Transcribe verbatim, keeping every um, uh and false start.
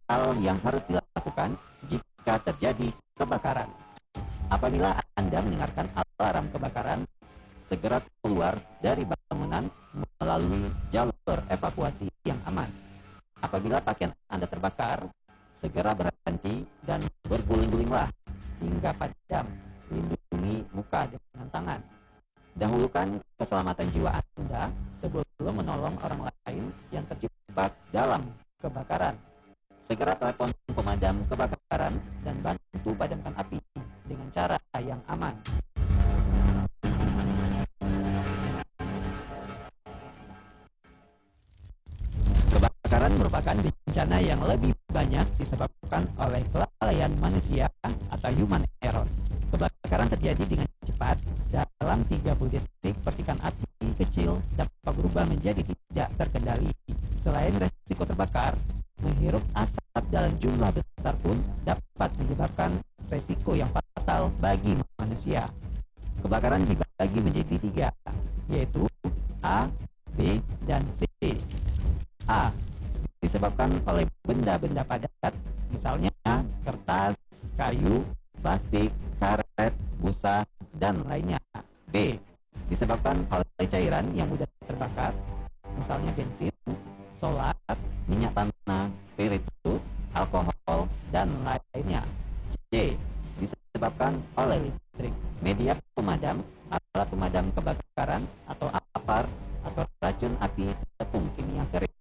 hal yang harus dilakukan jika terjadi kebakaran. Apabila Anda mendengarkan alarm kebakaran, segera keluar dari bangunan melalui jalur evakuasi yang aman. Apabila pakaian Anda terbakar, segera berhenti dan berguling-gulinglah hingga padam. Lindungi muka dengan tangan. Dahulukan keselamatan jiwa Anda sebelum menolong orang lain yang terjebak dalam kebakaran. Segera telepon pemadam kebakaran dan bantu padamkan api dengan cara yang aman. Kebakaran merupakan bencana yang lebih banyak disebabkan oleh kelalaian manusia atau human error. Kebakaran terjadi dengan cepat. Dalam tiga puluh detik, percikan api kecil dapat berubah menjadi tidak terkendali. Selain resiko terbakar, menghirup asap dalam jumlah besar pun dapat menyebabkan resiko yang fatal bagi manusia. Kebakaran dibagi menjadi tiga, yaitu A, B, dan C. A. Disebabkan oleh benda-benda padat, misalnya kertas, kayu, plastik, karet, busa, dan lainnya. B. Disebabkan oleh cairan yang mudah terbakar, misalnya bensin, solar, minyak tanah, spiritus, alkohol, dan lainnya. C. Disebabkan oleh listrik, media pemadam, alat pemadam kebakaran, atau apar, atau racun api tepung kimia kering.